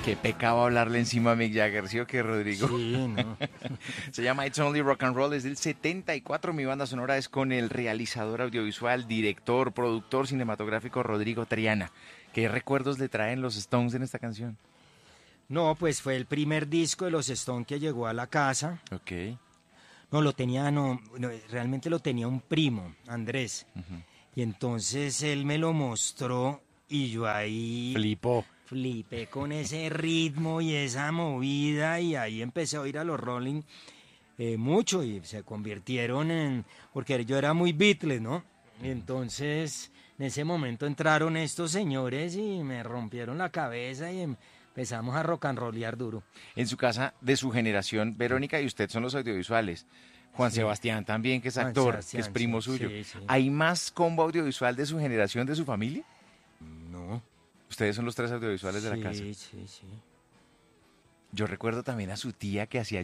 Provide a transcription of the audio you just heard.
Qué pecado hablarle encima a Mick Jagger, ¿sí o qué, Rodrigo? Sí, no. Se llama It's Only Rock and Roll, es del 74. Mi banda sonora es con el realizador audiovisual, director, productor cinematográfico Rodrigo Triana. ¿Qué recuerdos le traen los Stones en esta canción? No, pues fue el primer disco de los Stones que llegó a la casa. Ok. No, realmente lo tenía un primo, Andrés. Y entonces él me lo mostró y yo ahí Flipó. flipé con ese ritmo y esa movida y ahí empecé a oír a los Rolling mucho y se convirtieron en... Porque yo era muy Beatles, ¿no? Y entonces en ese momento entraron estos señores y me rompieron la cabeza y empezamos a rock and rollear duro. En su casa, de su generación, Verónica y usted son los audiovisuales. Juan Sí. Sebastián también, que es Juan actor, que es Sebastián, primo sí, suyo. sí, sí. ¿Hay más combo audiovisual de su generación, de su familia? No. Ustedes son los tres audiovisuales de la casa. Sí, sí, sí. Yo recuerdo también a su tía que hacía